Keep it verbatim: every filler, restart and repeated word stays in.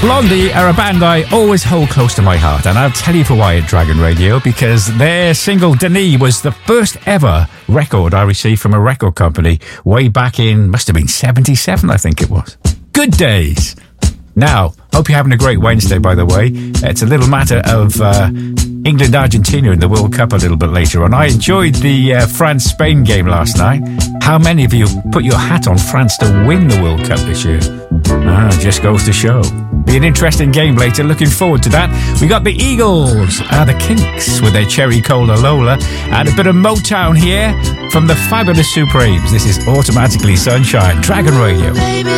Blondie are a band I always hold close to my heart, and I'll tell you for why at Dragon Radio, because their single Denis was the first ever record I received from a record company way back in, must have been seventy-seven, I think it was. Good days. Now, hope you're having a great Wednesday, by the way. It's a little matter of uh, England-Argentina in the World Cup a little bit later on. I enjoyed the uh, France-Spain game last night. How many of you put your hat on France to win the World Cup this year? Ah, just goes to show. Be an interesting game later. Looking forward to that. We got the Eagles, uh, the Kinks with their Cherry Cola Lola, and a bit of Motown here from the Fabulous Supremes. This is Automatically Sunshine, Dragon Radio.